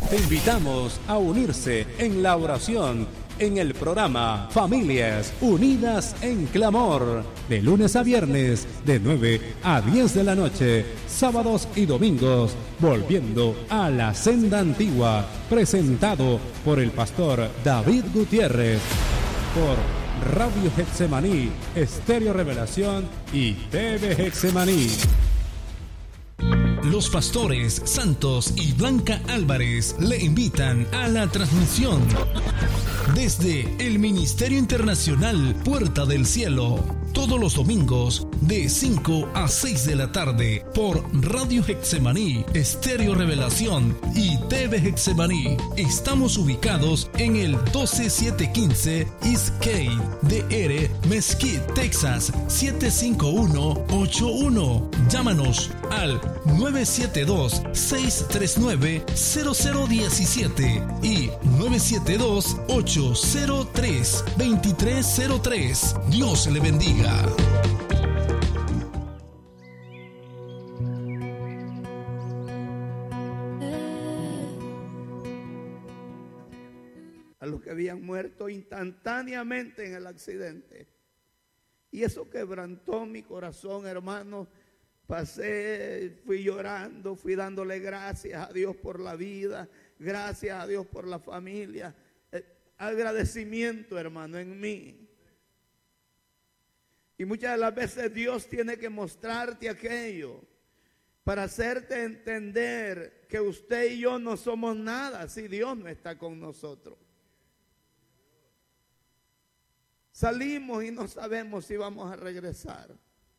Te invitamos a unirse en la oración en el programa Familias Unidas en Clamor, de lunes a viernes, de 9 a 10 de la noche, sábados y domingos, volviendo a la senda antigua, presentado por el pastor David Gutiérrez, por Radio Getsemaní, Estéreo Revelación y TV Getsemaní. Los pastores Santos y Blanca Álvarez le invitan a la transmisión desde el Ministerio Internacional Puerta del Cielo, todos los domingos de 5 a 6 de la tarde por Radio Getsemaní, Estéreo Revelación y TV Getsemaní. Estamos ubicados en el 12715 East Gate DR, Mesquite, Texas 75181. Llámanos al 972-639-0017 y 972-803-2303. Dios le bendiga. A los que habían muerto instantáneamente en el accidente. Y eso quebrantó mi corazón, hermano. Pasé, fui llorando, fui dándole gracias a Dios por la vida, gracias a Dios por la familia. Agradecimiento, hermano, en mí. Y muchas de las veces Dios tiene que mostrarte aquello para hacerte entender que usted y yo no somos nada si Dios no está con nosotros. Salimos y no sabemos si vamos a regresar.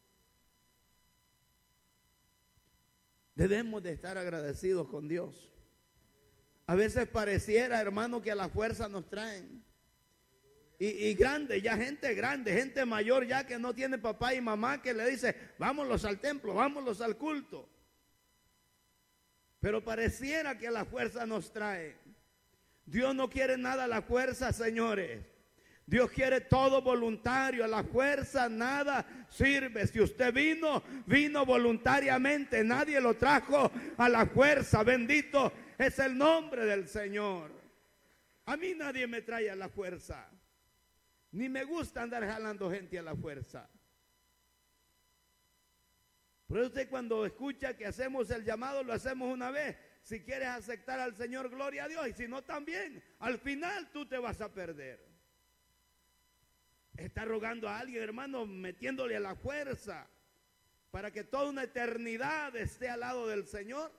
Debemos de estar agradecidos con Dios. A veces pareciera, hermano, que a la fuerza nos traen. Y grande, ya gente grande, gente mayor ya que no tiene papá y mamá, que le dice, vámonos al templo, vámonos al culto. Pero pareciera que a la fuerza nos trae. Dios no quiere nada a la fuerza, señores. Dios quiere todo voluntario. A la fuerza nada sirve. Si usted vino voluntariamente. Nadie lo trajo a la fuerza. Bendito es el nombre del Señor. A mí nadie me trae a la fuerza. Ni me gusta andar jalando gente a la fuerza. Por eso usted cuando escucha que hacemos el llamado, lo hacemos una vez. Si quieres aceptar al Señor, gloria a Dios. Y si no, también. Al final tú te vas a perder. Está rogando a alguien, hermano, metiéndole a la fuerza para que toda una eternidad esté al lado del Señor.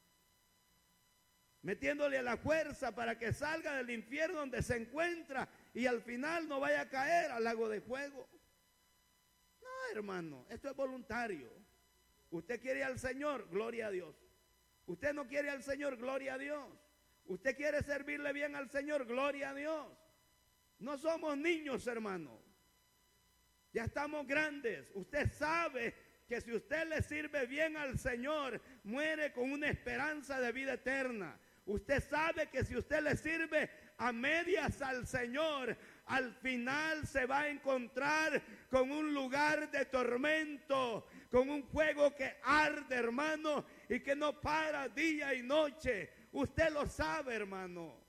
Metiéndole a la fuerza para que salga del infierno donde se encuentra y al final no vaya a caer al lago de fuego. No, hermano, esto es voluntario. Usted quiere al Señor, gloria a Dios. Usted no quiere al Señor, gloria a Dios. Usted quiere servirle bien al Señor, gloria a Dios. No somos niños, hermano. Ya estamos grandes. Usted sabe que si usted le sirve bien al Señor, muere con una esperanza de vida eterna. Usted sabe que si usted le sirve a medias al Señor, al final se va a encontrar con un lugar de tormento, con un fuego que arde, hermano, y que no para día y noche. Usted lo sabe, hermano.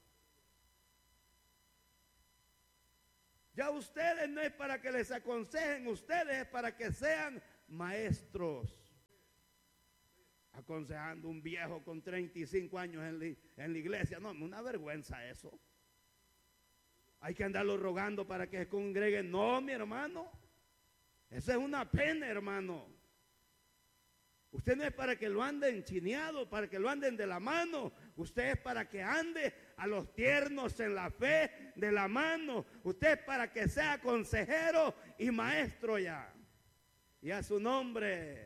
Ya ustedes no es para que les aconsejen, ustedes es para que sean maestros. Aconsejando un viejo con 35 años en la iglesia, no, una vergüenza eso. Hay que andarlo rogando para que se congreguen. No, mi hermano, eso es una pena, hermano. Usted no es para que lo anden chineado, para que lo anden de la mano. Usted es para que ande a los tiernos en la fe de la mano. Usted es para que sea consejero y maestro ya. Y a su nombre.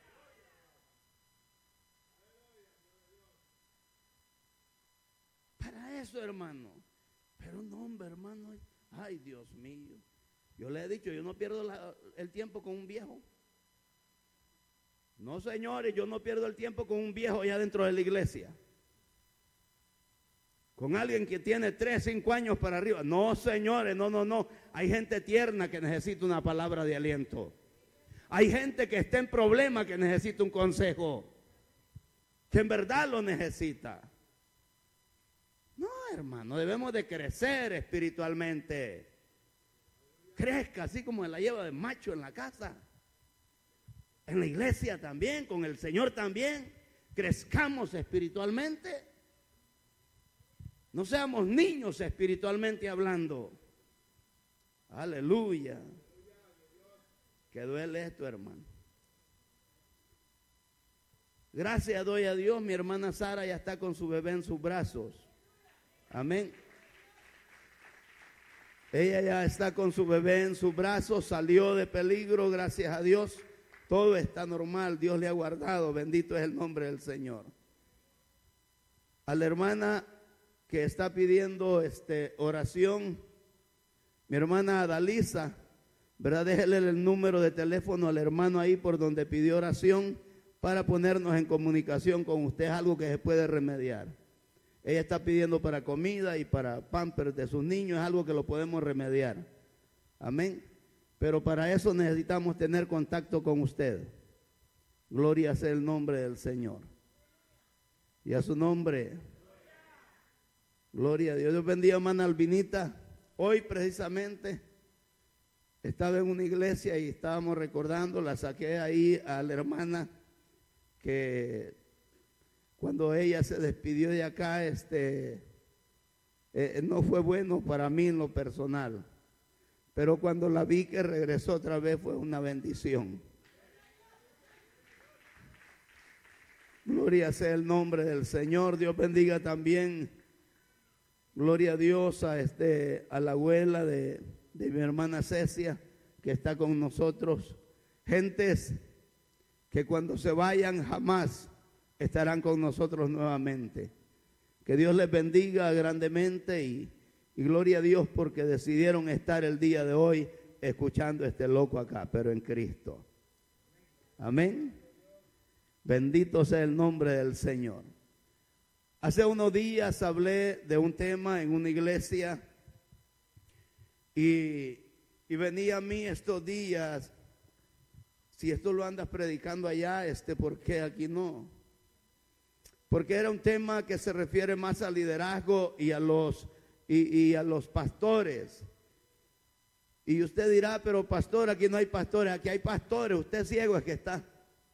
Para eso, hermano. Pero no, hombre, hermano. Ay, Dios mío. Yo le he dicho, yo no pierdo el tiempo con un viejo. No, señores, yo no pierdo el tiempo con un viejo allá dentro de la iglesia. Con alguien que tiene 3, 5 años para arriba. No, señores, no. Hay gente tierna que necesita una palabra de aliento. Hay gente que está en problema que necesita un consejo. Que en verdad lo necesita. hermano, debemos de crecer espiritualmente. Crezca así como la lleva de macho en la casa. En la iglesia también, con el Señor también. Crezcamos espiritualmente. No seamos niños espiritualmente hablando. Aleluya. Que duele esto, hermano. Gracias doy a Dios, mi hermana Sara ya está con su bebé en sus brazos. Amén. Ella ya está con su bebé en sus brazos, salió de peligro, gracias a Dios. Todo está normal, Dios le ha guardado, bendito es el nombre del Señor. A la hermana que está pidiendo oración, mi hermana Adalisa, ¿verdad? Déjele el número de teléfono al hermano ahí por donde pidió oración para ponernos en comunicación con usted, es algo que se puede remediar. Ella está pidiendo para comida y para pampers de sus niños, es algo que lo podemos remediar. Amén. Pero para eso necesitamos tener contacto con usted. Gloria sea el nombre del Señor. Y a su nombre. Gloria a Dios. Dios bendiga, hermana Albinita. Hoy precisamente estaba en una iglesia y estábamos recordando, la saqué ahí a la hermana que cuando ella se despidió de acá, no fue bueno para mí en lo personal. Pero cuando la vi que regresó otra vez fue una bendición. Gloria sea el nombre del Señor. Dios bendiga también, gloria a Dios, a la abuela de mi hermana Cecia, que está con nosotros. Gentes que cuando se vayan jamás estarán con nosotros nuevamente. Que Dios les bendiga grandemente y gloria a Dios porque decidieron estar el día de hoy escuchando a este loco acá, pero en Cristo. Amén. Bendito sea el nombre del Señor. Hace unos días hablé de un tema en una iglesia y venía a mí estos días, si esto lo andas predicando allá, ¿por qué aquí no? Porque era un tema que se refiere más al liderazgo y a los pastores. Y usted dirá, pero pastor, aquí no hay pastores, aquí hay pastores, usted ciego es que está.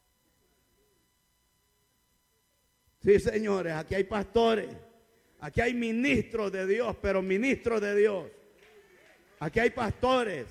Sí, señores, aquí hay pastores, aquí hay ministros de Dios, pero ministros de Dios. Aquí hay pastores,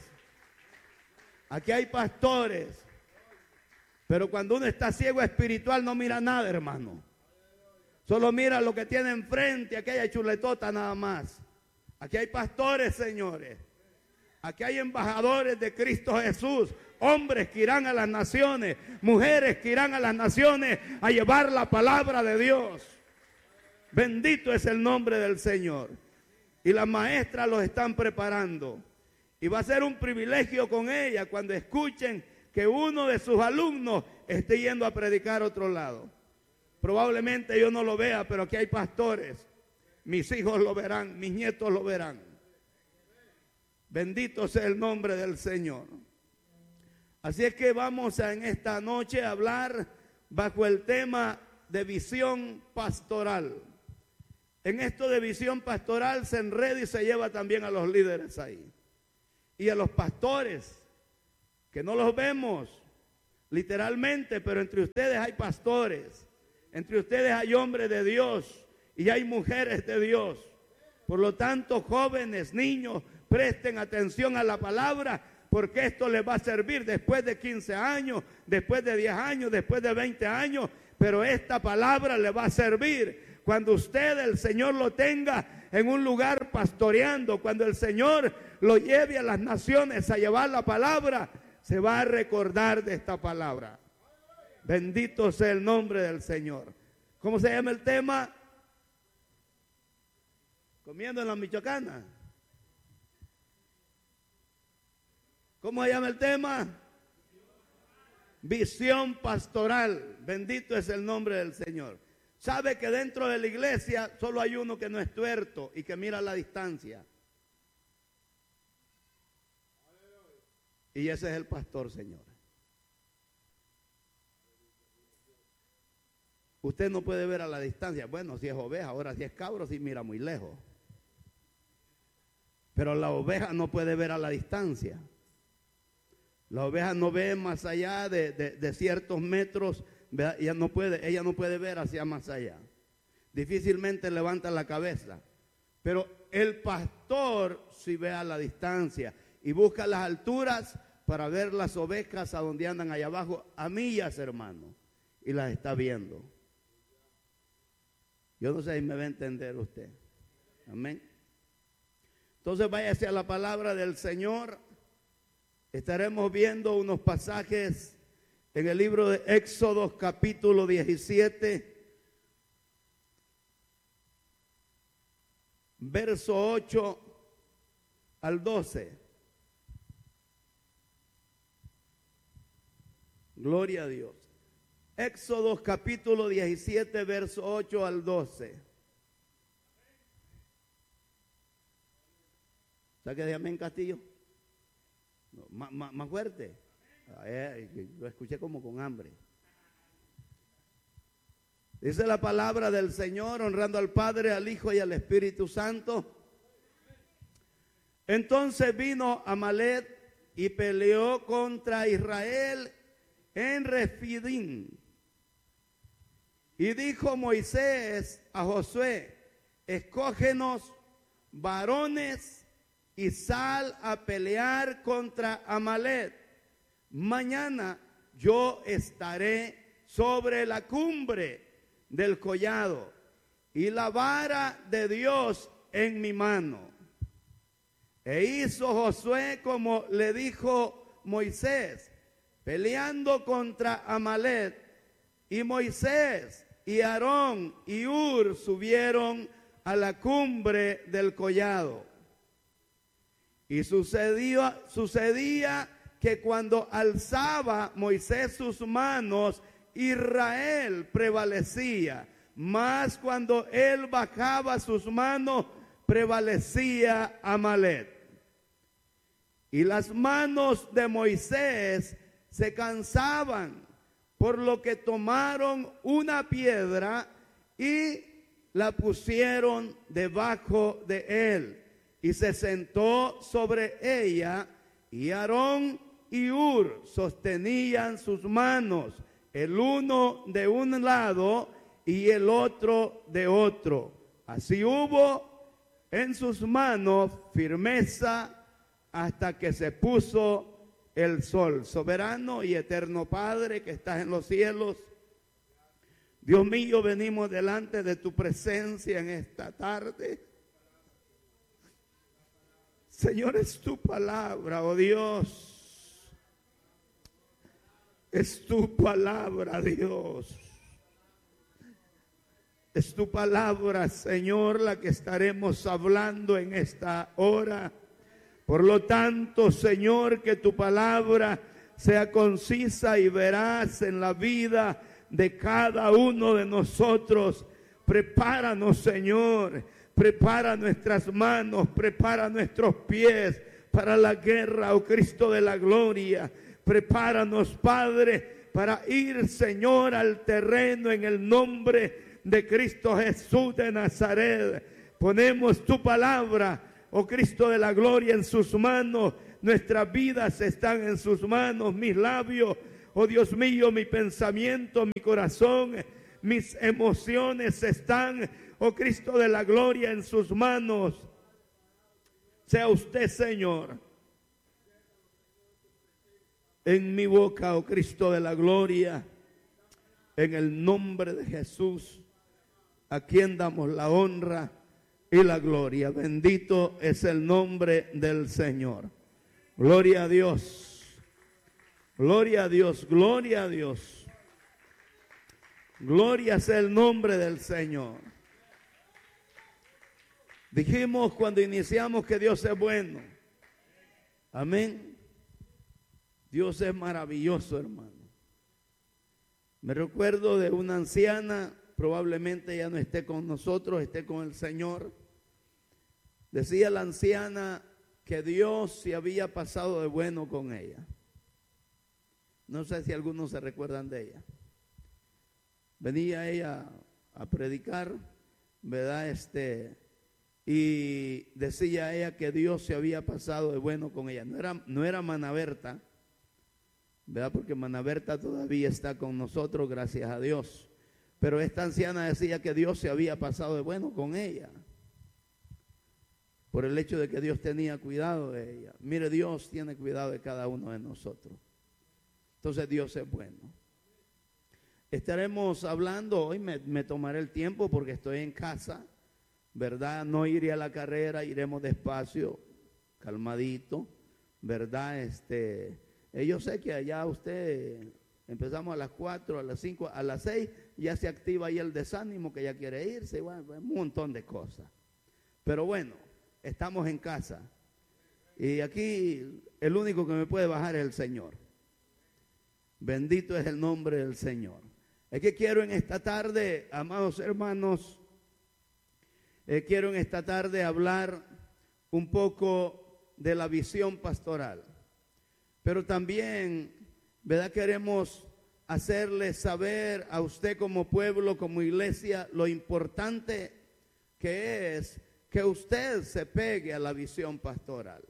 pero cuando uno está ciego espiritual no mira nada, hermano. Solo mira lo que tiene enfrente, aquella chuletota nada más. Aquí hay pastores, señores. Aquí hay embajadores de Cristo Jesús. Hombres que irán a las naciones, mujeres que irán a las naciones a llevar la palabra de Dios. Bendito es el nombre del Señor. Y las maestras los están preparando. Y va a ser un privilegio con ella cuando escuchen que uno de sus alumnos esté yendo a predicar a otro lado. Probablemente yo no lo vea, pero aquí hay pastores. Mis hijos lo verán, mis nietos lo verán. Bendito sea el nombre del Señor. Así es que vamos en esta noche a hablar bajo el tema de visión pastoral. En esto de visión pastoral se enreda y se lleva también a los líderes ahí. Y a los pastores, que no los vemos literalmente, pero entre ustedes hay pastores. Entre ustedes hay hombres de Dios y hay mujeres de Dios. Por lo tanto, jóvenes, niños, presten atención a la palabra, porque esto les va a servir después de 15 años, después de 10 años, después de 20 años. Pero esta palabra le va a servir cuando usted, el Señor, lo tenga en un lugar pastoreando. Cuando el Señor lo lleve a las naciones a llevar la palabra, se va a recordar de esta palabra. Bendito sea el nombre del Señor. ¿Cómo se llama el tema? Comiendo en la Michoacana. ¿Cómo se llama el tema? Visión pastoral. Bendito es el nombre del Señor. Sabe que dentro de la iglesia solo hay uno que no es tuerto y que mira a la distancia. Y ese es el pastor, señor. Usted no puede ver a la distancia. Bueno, si es oveja, ahora si es cabro, sí mira muy lejos. Pero la oveja no puede ver a la distancia. La oveja no ve más allá de ciertos metros. Ella no puede ver hacia más allá. Difícilmente levanta la cabeza. Pero el pastor sí ve a la distancia y busca las alturas para ver las ovejas a donde andan allá abajo, a millas, hermano, y las está viendo. Yo no sé si me va a entender usted. Amén. Entonces váyase a la palabra del Señor. Estaremos viendo unos pasajes en el libro de Éxodo capítulo 17, verso 8 al 12. Gloria a Dios. Éxodo capítulo 17, verso 8 al 12. ¿Sabe qué de amén, Castillo? No, más fuerte. Lo escuché como con hambre. Dice la palabra del Señor, honrando al Padre, al Hijo y al Espíritu Santo. Entonces vino Amalek y peleó contra Israel en Refidim. Y dijo Moisés a Josué: escógenos varones y sal a pelear contra Amalek. Mañana yo estaré sobre la cumbre del collado y la vara de Dios en mi mano. E hizo Josué como le dijo Moisés, peleando contra Amalek. Y Moisés y Aarón y Hur subieron a la cumbre del collado. Y sucedía que cuando alzaba Moisés sus manos, Israel prevalecía, mas cuando él bajaba sus manos, prevalecía Amalek. Y las manos de Moisés se cansaban, por lo que tomaron una piedra y la pusieron debajo de él, y se sentó sobre ella, y Aarón y Hur sostenían sus manos, el uno de un lado y el otro de otro. Así hubo en sus manos firmeza hasta que se puso el sol. Soberano y eterno Padre que estás en los cielos, Dios mío, venimos delante de tu presencia en esta tarde. Señor, es tu palabra, oh Dios. Es tu palabra, Dios. Es tu palabra, Señor, la que estaremos hablando en esta hora. Por lo tanto, Señor, que tu palabra sea concisa y veraz en la vida de cada uno de nosotros. Prepáranos, Señor. Prepara nuestras manos, prepara nuestros pies para la guerra, oh Cristo de la gloria. Prepáranos, Padre, para ir, Señor, al terreno en el nombre de Cristo Jesús de Nazaret. Ponemos tu palabra, oh Cristo de la gloria, en sus manos. Nuestras vidas están en sus manos, mis labios, oh Dios mío, mi pensamiento, mi corazón, mis emociones están, oh Cristo de la gloria, en sus manos. Sea usted, Señor, en mi boca, oh Cristo de la gloria, en el nombre de Jesús, a quien damos la honra y la gloria. Bendito es el nombre del Señor. Gloria a Dios. Gloria a Dios. Gloria a Dios. Gloria sea el nombre del Señor. Dijimos cuando iniciamos que Dios es bueno. Amén. Dios es maravilloso, hermano. Me recuerdo de una anciana, probablemente ya no esté con nosotros, esté con el Señor. Decía la anciana que Dios se había pasado de bueno con ella. No sé si algunos se recuerdan de ella. Venía ella a predicar, ¿verdad? y decía ella que Dios se había pasado de bueno con ella. No era Mana Berta, ¿verdad? Porque Mana Berta todavía está con nosotros, gracias a Dios. Pero esta anciana decía que Dios se había pasado de bueno con ella, por el hecho de que Dios tenía cuidado de ella. Mire, Dios tiene cuidado de cada uno de nosotros. Entonces Dios es bueno. Estaremos hablando, hoy me tomaré el tiempo porque estoy en casa, ¿verdad? No iré a la carrera, iremos despacio, calmadito, ¿verdad? Yo sé que allá usted, empezamos a las 4, a las 5, a las 6, ya se activa ahí el desánimo que ya quiere irse, bueno, un montón de cosas. Pero bueno, estamos en casa y aquí el único que me puede bajar es el Señor. Bendito es el nombre del Señor. Es que quiero en esta tarde, amados hermanos, quiero en esta tarde hablar un poco de la visión pastoral. Pero también, ¿verdad? Queremos hacerle saber a usted como pueblo, como iglesia, lo importante que es que usted se pegue a la visión pastoral.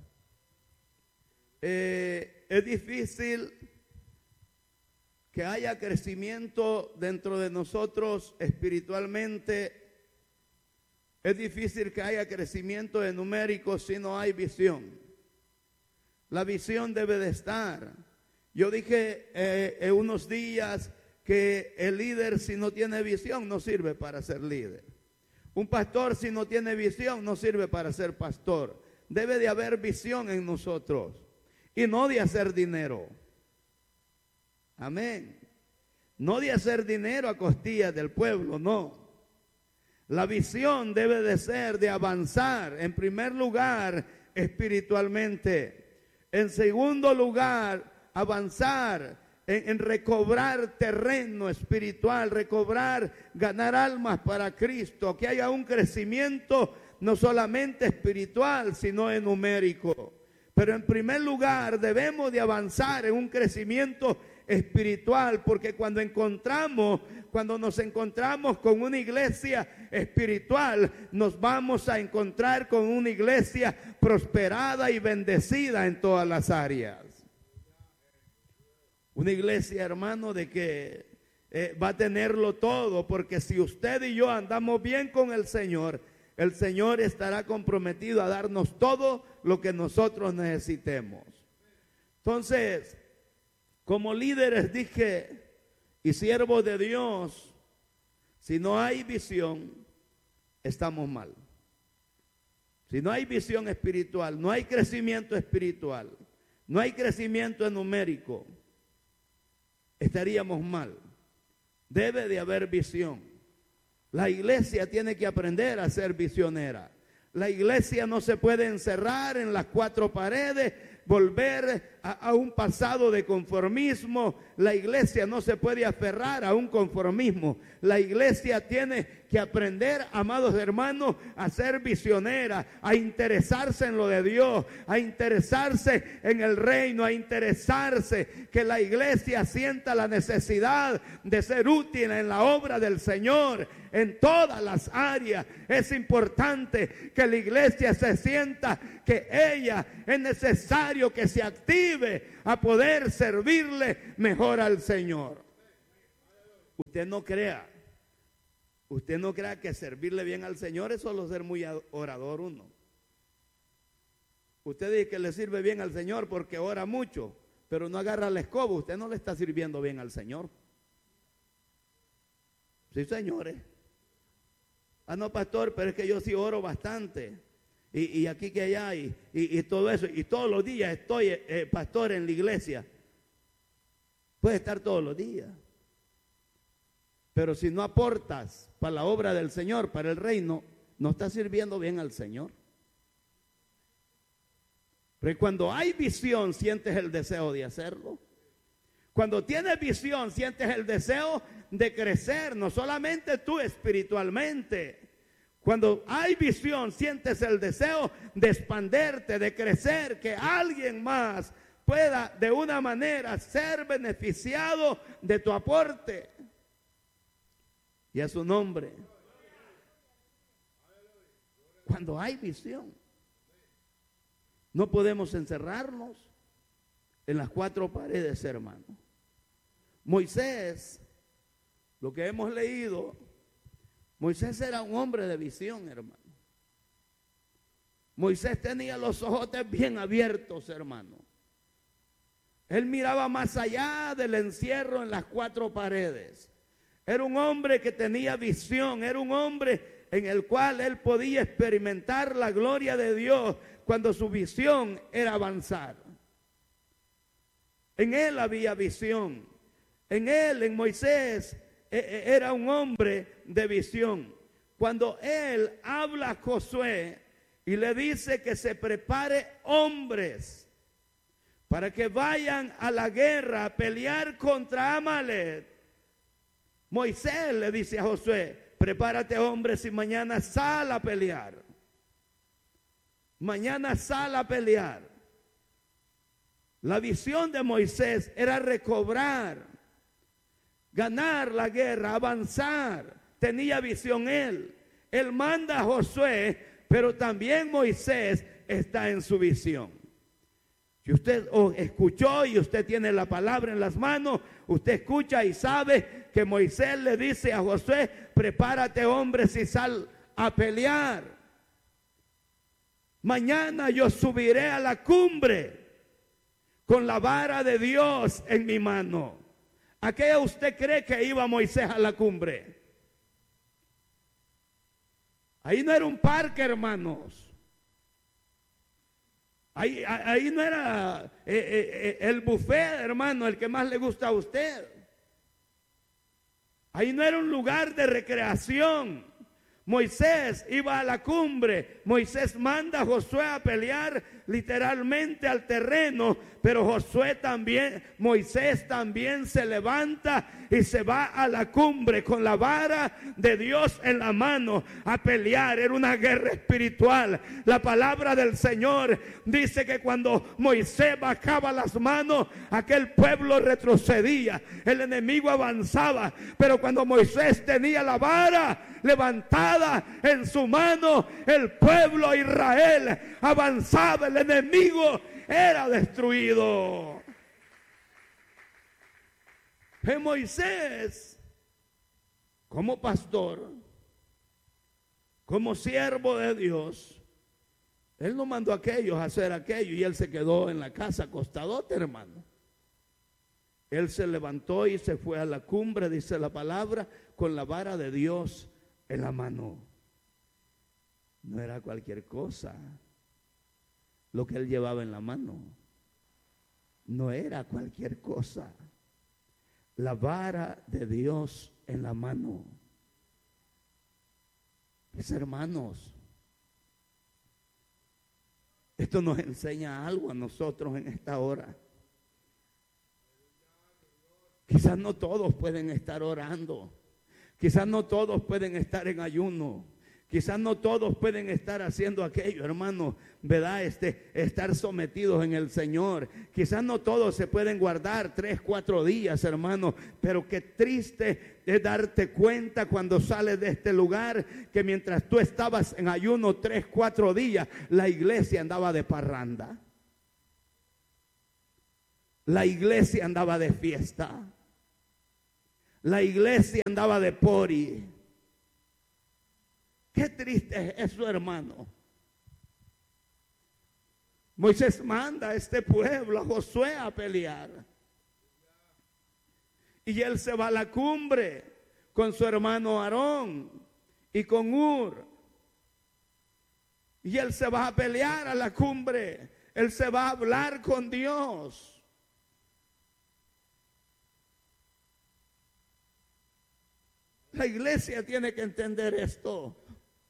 Es difícil que haya crecimiento dentro de nosotros espiritualmente. Es difícil que haya crecimiento de numéricos si no hay visión. La visión debe de estar. Yo dije en unos días que el líder, si no tiene visión, no sirve para ser líder. Un pastor, si no tiene visión, no sirve para ser pastor. Debe de haber visión en nosotros y no de hacer dinero. Amén. No de hacer dinero a costillas del pueblo, no. La visión debe de ser de avanzar, en primer lugar, espiritualmente. En segundo lugar, avanzar en recobrar terreno espiritual, ganar almas para Cristo, que haya un crecimiento no solamente espiritual, sino en numérico. Pero en primer lugar debemos de avanzar en un crecimiento espiritual, porque cuando nos encontramos con una iglesia espiritual, nos vamos a encontrar con una iglesia prosperada y bendecida en todas las áreas. Una iglesia, hermano, de que va a tenerlo todo, porque si usted y yo andamos bien con el Señor estará comprometido a darnos todo lo que nosotros necesitemos. Entonces, como líderes dije, y siervos de Dios, si no hay visión, estamos mal. Si no hay visión espiritual, no hay crecimiento espiritual, no hay crecimiento numérico, estaríamos mal. Debe de haber visión. La iglesia tiene que aprender a ser visionera. La iglesia no se puede encerrar en las cuatro paredes, volver a un pasado de conformismo. La iglesia no se puede aferrar a un conformismo. La iglesia tiene que aprender, amados hermanos, a ser visionera, a interesarse en lo de Dios, a interesarse en el reino, a interesarse que la iglesia sienta la necesidad de ser útil en la obra del Señor en todas las áreas. Es importante que la iglesia se sienta que ella es necesario que se active a poder servirle mejor al Señor. Usted no crea que servirle bien al Señor es solo ser muy orador uno. Usted dice que le sirve bien al Señor porque ora mucho, pero no agarra la escoba. Usted no le está sirviendo bien al Señor. Sí, señores. Ah, no, pastor, pero es que yo sí oro bastante. Y aquí que allá y todo eso. Y todos los días estoy, pastor, en la iglesia. Puede estar todos los días. Pero si no aportas para la obra del Señor, para el reino, no estás sirviendo bien al Señor. Pero cuando hay visión, sientes el deseo de hacerlo. Cuando tienes visión, sientes el deseo de crecer, no solamente tú espiritualmente. Cuando hay visión, sientes el deseo de expanderte, de crecer, que alguien más pueda de una manera ser beneficiado de tu aporte. Y a su nombre. cuando hay visión. No podemos encerrarnos en las cuatro paredes, hermano. Moisés, lo que hemos leído, Moisés era un hombre de visión, hermano. Moisés tenía los ojotes bien abiertos, hermano. Él miraba más allá del encierro en las cuatro paredes. Era un hombre que tenía visión, era un hombre en el cual él podía experimentar la gloria de Dios cuando su visión era avanzar. En él había visión. En él, en Moisés, era un hombre de visión. Cuando él habla a Josué y le dice que se prepare hombres para que vayan a la guerra a pelear contra Amalek, Moisés le dice a Josué: prepárate, hombres, y mañana sal a pelear. Mañana sal a pelear. La visión de Moisés era recobrar, ganar la guerra, avanzar. Tenía visión él. Él manda a Josué, pero también Moisés está en su visión. Si usted escuchó y usted tiene la palabra en las manos, usted escucha y sabe que Moisés le dice a Josué: prepárate, hombres, y sal a pelear. Mañana yo subiré a la cumbre con la vara de Dios en mi mano. ¿A qué usted cree que iba Moisés a la cumbre? Ahí no era un parque, hermanos. Ahí no era el buffet, hermano, el que más le gusta a usted. Ahí no era un lugar de recreación. Moisés iba a la cumbre. Moisés manda a Josué a pelear literalmente al terreno, pero Moisés también se levanta y se va a la cumbre con la vara de Dios en la mano a pelear. Era una guerra espiritual. La palabra del Señor dice que cuando Moisés bajaba las manos, aquel pueblo retrocedía, el enemigo avanzaba, pero cuando Moisés tenía la vara levantada en su mano, el pueblo Israel avanzaba, el enemigo era destruido. Moisés, como pastor, como siervo de Dios, él no mandó a aquellos a hacer aquello y él se quedó en la casa acostadote, hermano. Él se levantó y se fue a la cumbre, dice la palabra, con la vara de Dios en la mano. No era cualquier cosa lo que él llevaba en la mano. No era cualquier cosa. La vara de Dios en la mano. Mis hermanos, esto nos enseña algo a nosotros en esta hora. Quizás no todos pueden estar orando. Quizás no todos pueden estar en ayuno. Quizás no todos pueden estar haciendo aquello, hermano, ¿verdad? Estar sometidos en el Señor. Quizás no todos se pueden guardar 3, 4 días, hermano. Pero qué triste es darte cuenta cuando sales de este lugar que mientras tú estabas en ayuno 3, 4 días, la iglesia andaba de parranda. La iglesia andaba de fiesta. La iglesia andaba de pori. Qué triste es eso, hermano. Moisés manda a este pueblo, a Josué, a pelear. Y él se va a la cumbre con su hermano Aarón y con Hur. Y él se va a pelear a la cumbre. Él se va a hablar con Dios. La iglesia tiene que entender esto.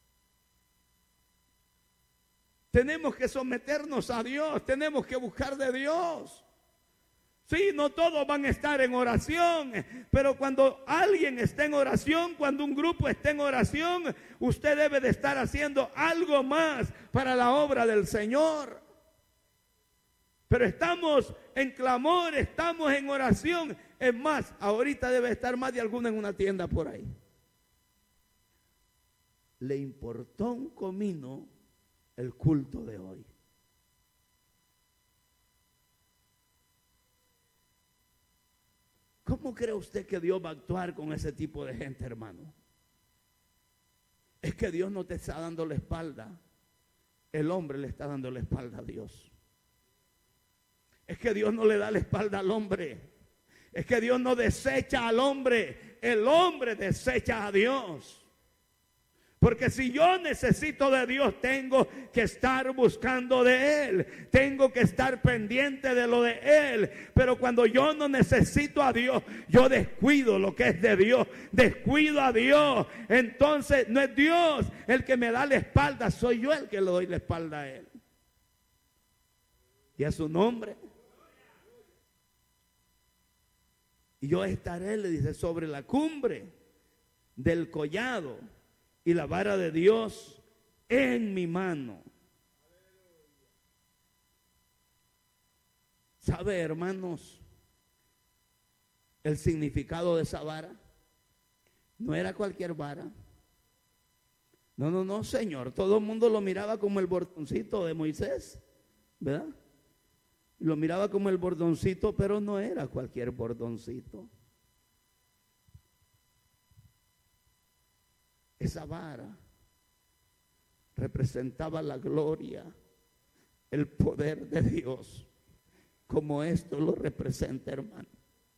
Tenemos que someternos a Dios, tenemos que buscar de Dios. Sí, no todos van a estar en oración, pero cuando alguien está en oración, cuando un grupo está en oración, usted debe de estar haciendo algo más para la obra del Señor. Pero estamos en clamor, estamos en oración. Es más, ahorita debe estar más de alguno en una tienda por ahí. Le importó un comino el culto de hoy. ¿Cómo cree usted que Dios va a actuar con ese tipo de gente, hermano? Es que Dios no te está dando la espalda. El hombre le está dando la espalda a Dios. Es que Dios no le da la espalda al hombre. Es que Dios no desecha al hombre. El hombre desecha a Dios. Porque si yo necesito de Dios, tengo que estar buscando de Él. Tengo que estar pendiente de lo de Él. Pero cuando yo no necesito a Dios, yo descuido lo que es de Dios. Descuido a Dios. Entonces no es Dios el que me da la espalda. Soy yo el que le doy la espalda a Él. Y a su nombre. Y yo estaré, le dice, sobre la cumbre del collado. Y la vara de Dios en mi mano. ¿Sabe, hermanos, el significado de esa vara? No era cualquier vara. No, Señor. Todo el mundo lo miraba como el bordoncito de Moisés, ¿verdad? Lo miraba como el bordoncito, pero no era cualquier bordoncito. Esa vara representaba la gloria, el poder de Dios, como esto lo representa, hermano.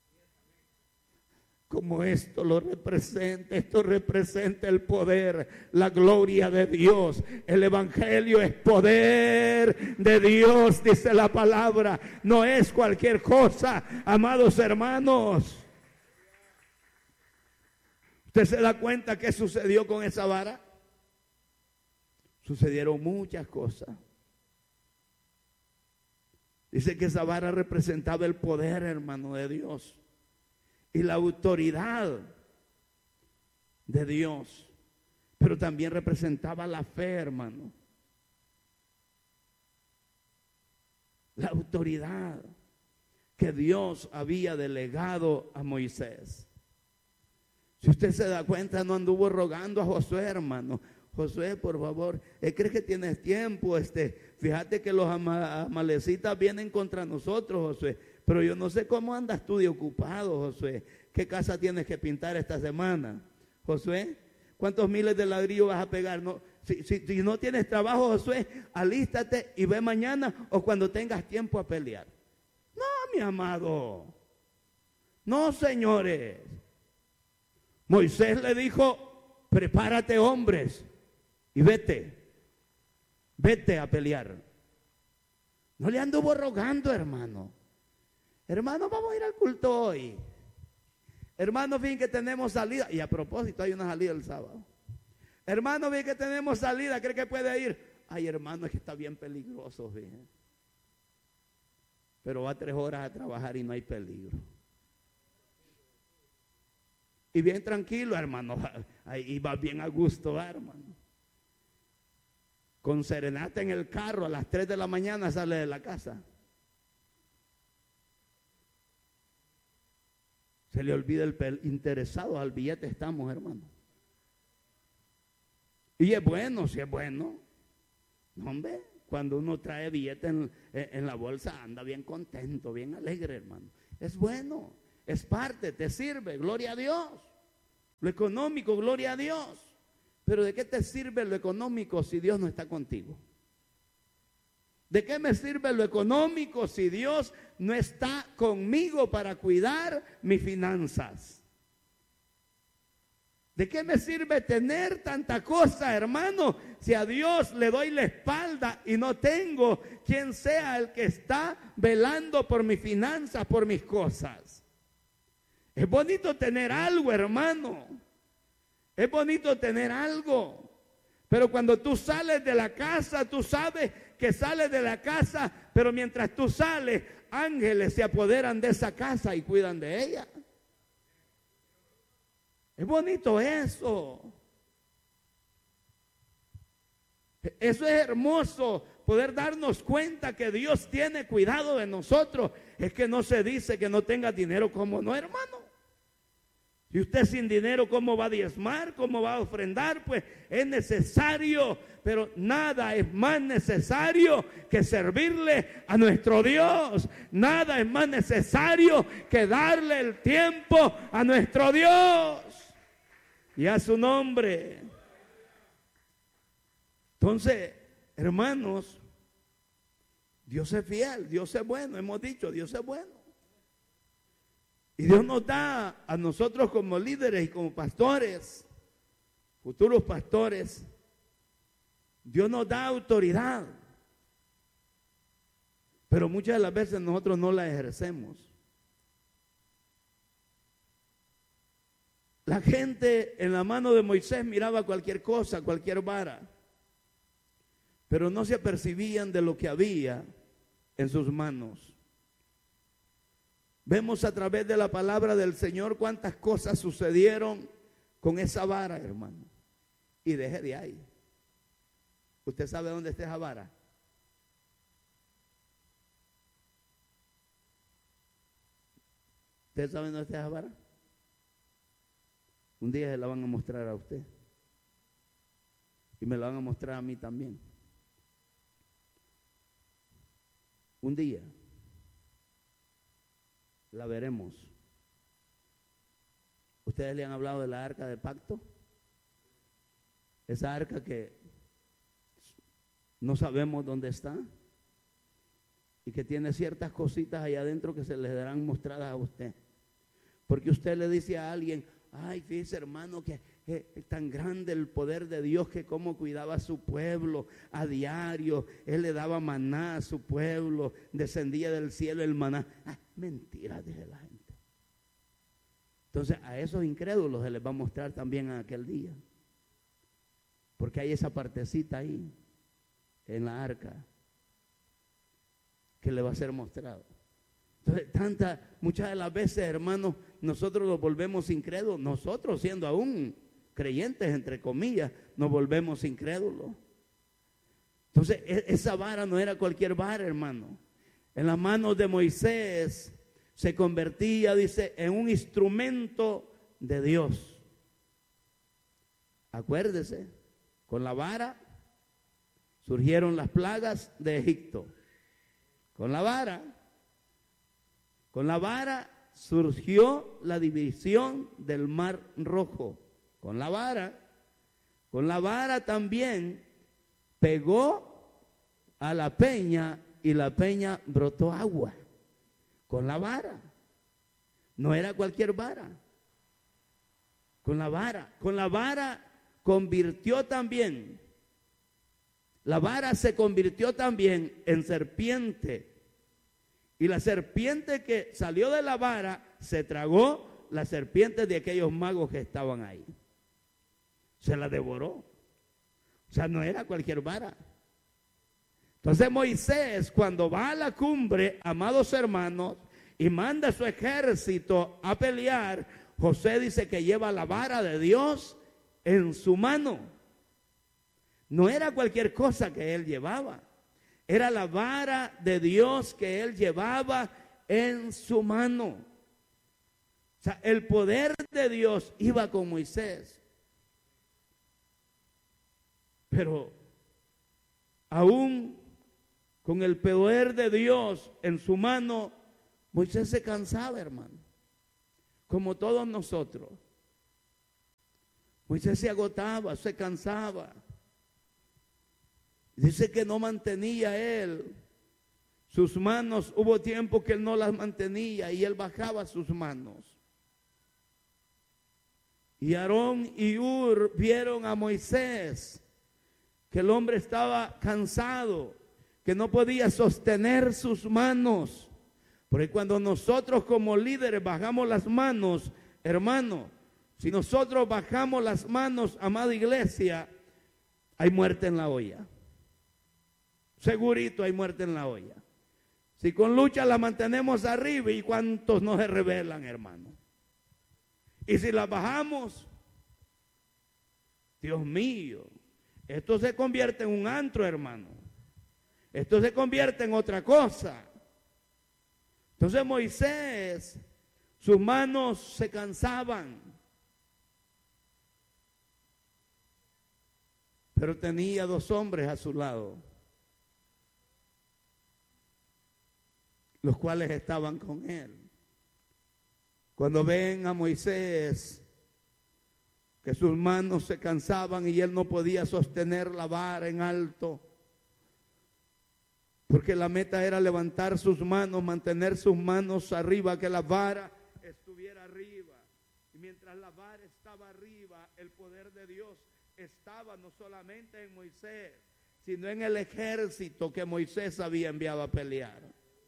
Como esto lo representa, esto representa el poder, la gloria de Dios. El evangelio es poder de Dios, dice la palabra. No es cualquier cosa, amados hermanos. ¿Usted se da cuenta qué sucedió con esa vara? Sucedieron muchas cosas. Dice que esa vara representaba el poder, hermano, de Dios. Y la autoridad de Dios. Pero también representaba la fe, hermano. La autoridad que Dios había delegado a Moisés. Si usted se da cuenta, no anduvo rogando a Josué, hermano. Josué, por favor, ¿crees que tienes tiempo? Fíjate que los amalecitas vienen contra nosotros, Josué. Pero yo no sé cómo andas tú de ocupado, Josué. ¿Qué casa tienes que pintar esta semana, Josué? ¿Cuántos miles de ladrillos vas a pegar? No, si no tienes trabajo, Josué, alístate y ve mañana o cuando tengas tiempo a pelear. No, mi amado. No, señores. Moisés le dijo, prepárate, hombres, y vete a pelear. No le anduvo rogando, hermano. Hermano, vamos a ir al culto hoy. Hermano, bien que tenemos salida. Y a propósito, hay una salida el sábado. Hermano, bien que tenemos salida, ¿cree que puede ir? Ay, hermano, es que está bien peligroso, bien. Pero va 3 horas a trabajar y no hay peligro. Y bien tranquilo, hermano. Ahí va bien a gusto, hermano. Con serenata en el carro, a las 3 de la mañana sale de la casa. Se le olvida interesados al billete estamos, hermano. Y es bueno, si es bueno. No, hombre, cuando uno trae billete en la bolsa, anda bien contento, bien alegre, hermano. Es bueno. Es parte, te sirve, gloria a Dios. Lo económico, gloria a Dios. Pero ¿de qué te sirve lo económico si Dios no está contigo? ¿De qué me sirve lo económico si Dios no está conmigo para cuidar mis finanzas? ¿De qué me sirve tener tanta cosa, hermano, si a Dios le doy la espalda y no tengo quien sea el que está velando por mis finanzas, por mis cosas? Es bonito tener algo, hermano. Es bonito tener algo. Pero cuando tú sales de la casa, tú sabes que sales de la casa, pero mientras tú sales, ángeles se apoderan de esa casa y cuidan de ella. Es bonito eso. Eso es hermoso, poder darnos cuenta que Dios tiene cuidado de nosotros. Es que no se dice que no tengas dinero, como no, hermano. Si usted sin dinero, ¿cómo va a diezmar? ¿Cómo va a ofrendar? Pues es necesario, pero nada es más necesario que servirle a nuestro Dios. Nada es más necesario que darle el tiempo a nuestro Dios y a su nombre. Entonces, hermanos, Dios es fiel, Dios es bueno. Hemos dicho, Dios es bueno. Y Dios nos da a nosotros como líderes y como pastores, futuros pastores, Dios nos da autoridad. Pero muchas de las veces nosotros no la ejercemos. La gente en la mano de Moisés miraba cualquier cosa, cualquier vara, pero no se apercibían de lo que había en sus manos. Vemos a través de la palabra del Señor cuántas cosas sucedieron con esa vara, hermano. Y deje de ahí. ¿Usted sabe dónde está esa vara? ¿Usted sabe dónde está esa vara? Un día se la van a mostrar a usted. Y me la van a mostrar a mí también. Un día la veremos. ¿Ustedes le han hablado de la arca del pacto? Esa arca que no sabemos dónde está y que tiene ciertas cositas allá adentro que se les darán mostradas a usted. Porque usted le dice a alguien, ay, fíjese hermano que es tan grande el poder de Dios, que cómo cuidaba a su pueblo a diario. Él le daba maná a su pueblo, descendía del cielo el maná. Mentira, dice la gente. Entonces a esos incrédulos se les va a mostrar también en aquel día, porque hay esa partecita ahí en la arca que le va a ser mostrado. Entonces muchas de las veces, hermanos, nosotros nos volvemos incrédulos. Nosotros, siendo aún creyentes, entre comillas, nos volvemos incrédulos. Entonces esa vara no era cualquier vara, hermano. En las manos de Moisés se convertía, dice, en un instrumento de Dios. Acuérdese, con la vara surgieron las plagas de Egipto. Con la vara surgió la división del Mar Rojo. Con la vara también pegó a la peña y la peña brotó agua. Con la vara. No era cualquier vara. Con la vara convirtió también. La vara se convirtió también en serpiente. Y la serpiente que salió de la vara se tragó la serpiente de aquellos magos que estaban ahí. Se la devoró. O sea, no era cualquier vara. Entonces Moisés, cuando va a la cumbre, amados hermanos, y manda a su ejército a pelear, José dice que lleva la vara de Dios en su mano. No era cualquier cosa que él llevaba. Era la vara de Dios que él llevaba en su mano. O sea, el poder de Dios iba con Moisés. Pero aún con el poder de Dios en su mano, Moisés se cansaba, hermano. Como todos nosotros. Moisés se agotaba, se cansaba. Dice que no mantenía él sus manos. Hubo tiempo que él no las mantenía y él bajaba sus manos. Y Aarón y Hur vieron a Moisés, que el hombre estaba cansado, que no podía sostener sus manos. Porque cuando nosotros como líderes bajamos las manos, hermano, si nosotros bajamos las manos, amada iglesia, hay muerte en la olla. Segurito hay muerte en la olla. Si con lucha la mantenemos arriba, ¿y cuántos no se rebelan, hermano? Y si la bajamos, Dios mío, esto se convierte en un antro, hermano. Esto se convierte en otra cosa. Entonces Moisés, sus manos se cansaban. pero tenía 2 hombres a su lado, los cuales estaban con él. Cuando ven a Moisés, que sus manos se cansaban y él no podía sostener la vara en alto, porque la meta era levantar sus manos, mantener sus manos arriba, que la vara estuviera arriba. Y mientras la vara estaba arriba, el poder de Dios estaba no solamente en Moisés, sino en el ejército que Moisés había enviado a pelear.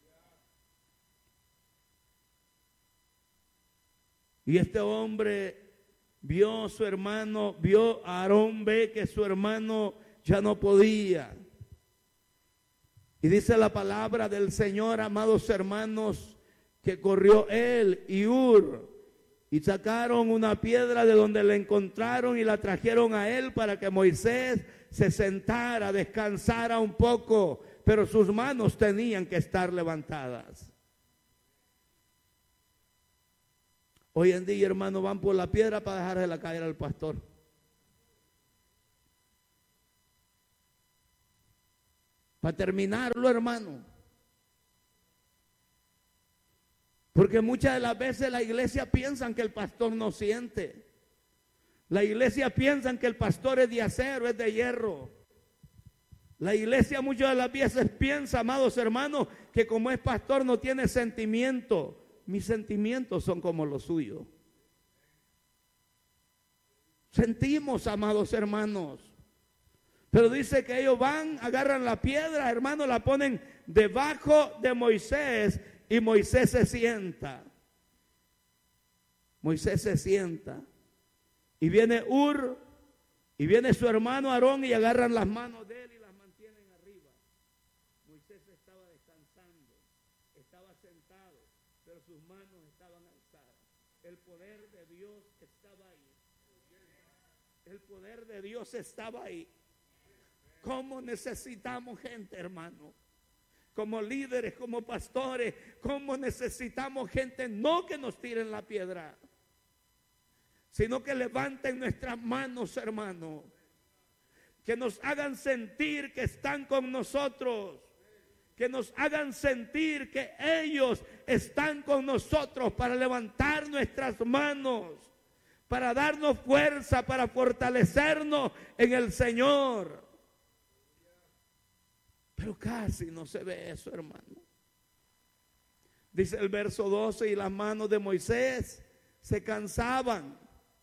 Y este hombre vio a su hermano, vio a Aarón, ve que su hermano ya no podía. Y dice la palabra del Señor, amados hermanos, que corrió él y Hur y sacaron una piedra de donde la encontraron y la trajeron a él para que Moisés se sentara, descansara un poco, pero sus manos tenían que estar levantadas. Hoy en día, hermano, van por la piedra para dejársela caer al pastor. Para terminarlo, hermano. Porque muchas de las veces la iglesia piensan que el pastor no siente. La iglesia piensan que el pastor es de acero, es de hierro. La iglesia muchas de las veces piensa, amados hermanos, que como es pastor no tiene sentimiento. Mis sentimientos son como los suyos. Sentimos, amados hermanos. Pero dice que ellos van, agarran la piedra, hermanos, la ponen debajo de Moisés y Moisés se sienta. Moisés se sienta. Y viene Hur y viene su hermano Aarón y agarran las manos de él y las mantienen arriba. Moisés estaba descansando, estaba sentado, pero sus manos estaban alzadas. El poder de Dios estaba ahí. El poder de Dios estaba ahí. ¿Cómo necesitamos gente, hermano? Como líderes, como pastores, ¿cómo necesitamos gente? No que nos tiren la piedra, sino que levanten nuestras manos, hermano. Que nos hagan sentir que están con nosotros. Que nos hagan sentir que ellos están con nosotros para levantar nuestras manos, para darnos fuerza, para fortalecernos en el Señor. Pero casi no se ve eso, hermano. Dice el verso 12, y las manos de Moisés se cansaban,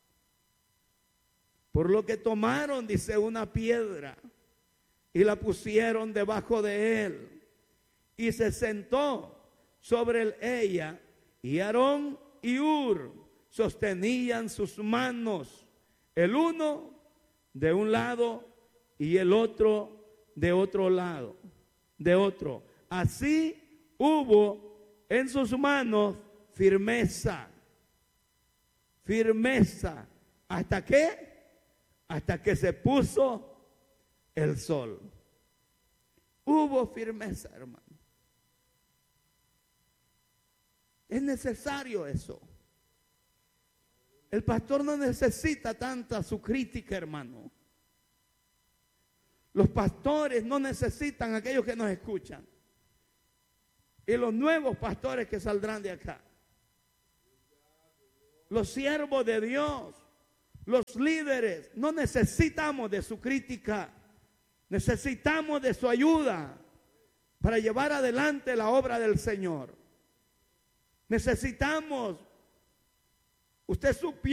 por lo que tomaron, dice, una piedra y la pusieron debajo de él. Y se sentó sobre ella, y Aarón y Hur sostenían sus manos, el uno de un lado y el otro de otro lado, de otro. Así hubo en sus manos firmeza. Firmeza. ¿Hasta qué? Hasta que se puso el sol. Hubo firmeza, hermano. Es necesario eso. El pastor no necesita tanta su crítica, hermano. Los pastores no necesitan aquellos que nos escuchan. Y los nuevos pastores que saldrán de acá. Los siervos de Dios, los líderes, no necesitamos de su crítica. Necesitamos de su ayuda para llevar adelante la obra del Señor. Necesitamos, usted supiera